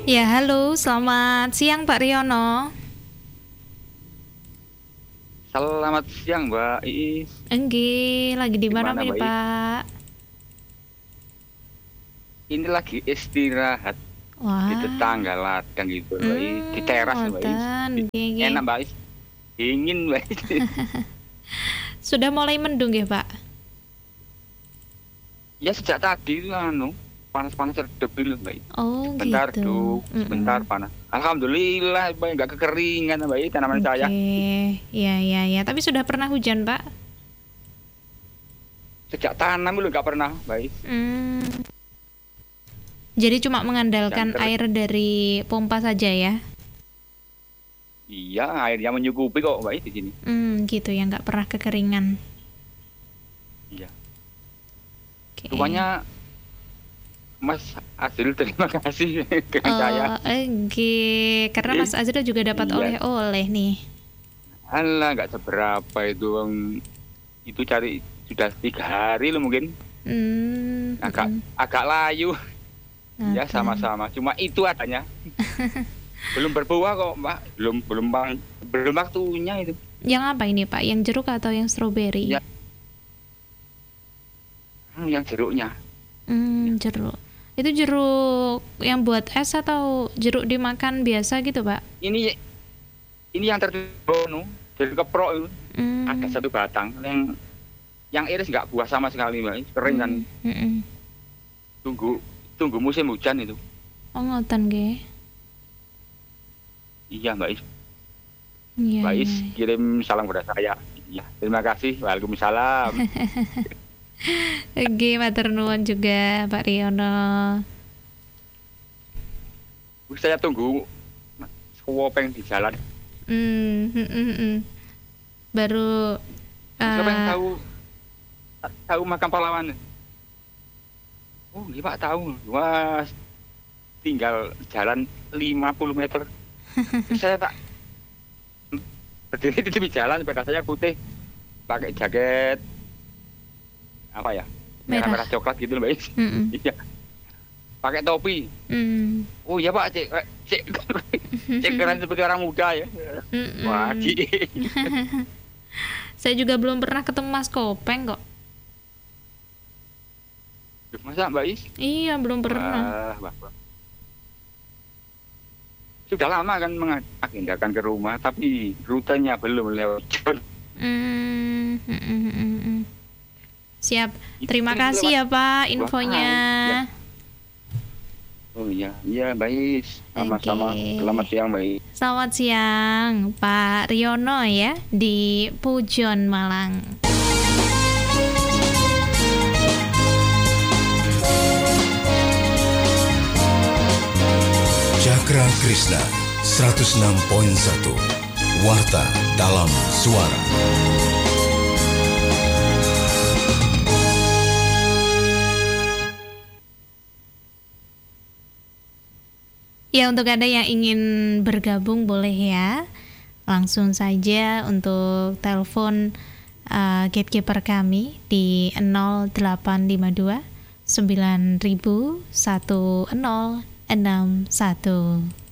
Ya, halo, selamat siang Pak Riono. Selamat siang Mbak Iis. Lagi di mana Gimana ini Mbak Iis? Pak? Ini lagi istirahat di Wah, tetangga ladang gitu Mbak Iis. Di teras Mbak Iis. ngoten, nggih. Enak Mbak Iis. Dingin Mbak Iis. Sudah mulai mendung ya Pak? Ya sejak tadi itu panas-panas redup Mbak Iis. Oh Sebentar gitu. duduk, sebentar panas. Alhamdulillah Mbak Iis, nggak kekeringan Mbak Iis tanaman saya. Oke, ya. Tapi sudah pernah hujan Pak? Sejak tanam dulu nggak pernah Mbak Iis. Hmm, jadi cuma Dan mengandalkan air dari pompa saja ya? iya airnya menyukupi kok Mbak Iis di sini. Gitu ya, nggak pernah kekeringan. Iya. Oke. Rupanya Mas Azril terima kasih dengan saya. Karena Mas Azril juga dapat Iya. oleh-oleh nih. Alah, nggak seberapa itu, itu cari sudah 3 hari lo mungkin agak Mm-mm. agak layu. Ya Ngoten. sama-sama. Cuma itu adanya. Belum berbuah kok Mbak. Belum waktunya itu. Yang apa ini Pak? Yang jeruk atau yang Ya, stroberi? yang jeruknya. Jeruk. Itu jeruk yang buat es atau jeruk dimakan biasa gitu Pak? Ini ini yang tertimbun, jadi keprok itu. Ada Hmm, satu batang yang iris nggak buah sama sekali Mbak. Kering kan. mm-mm. Tunggu tunggu musim hujan itu. Oh ngoten nggih. Iya Mbak Is. Iya, Mbak Is iya. kirim salam kepada saya. Iya, terima kasih. Waalaikumsalam. Matur nuwun juga Pak Riono. Saya tunggu Swopeng di jalan. Hmm, mm, mm, mm. Baru Swopeng eh, tahu makam pahlawan. Oh, iya Pak tahu. Wah, tinggal jalan 50 meter. Saya tak berdiri di tepi jalan, sepeda saya putih, pakai jaket apa ya? merah. Merah-merah coklat gitu Mbak Is. Mm-mm. Iya, pakai topi. Mm. Oh iya Pak, cek, cek keren seperti orang muda ya. Wah, Mm-mm. Saya juga belum pernah ketemu Mas Kopeng kok. masa Mbak Is? Iya, belum pernah. Wah. Sudah lama kan mengagendakan ke rumah, tapi rutenya belum lewat. Mm, mm, mm, mm, mm. Siap. Itu Terima kasih ya Pak 2 infonya. hari. Ya. Oh iya Mbak Is. Sama-sama. Oke. Selamat siang Mbak Is. Selamat siang Pak Riono ya di Pujon Malang. Cakra Krishna 106.1 Warta dalam suara. Ya, untuk Anda yang ingin bergabung boleh ya. Langsung saja untuk telepon gatekeeper kami di 0852 9000 1061.